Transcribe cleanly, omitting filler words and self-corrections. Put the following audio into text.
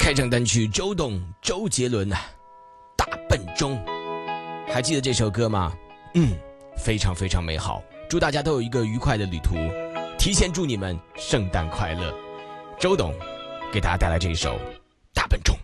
开场单曲周董周杰伦大笨钟，还记得这首歌吗？非常非常美好，祝大家都有一个愉快的旅途，提前祝你们圣诞快乐。周董给大家带来这一首大笨钟。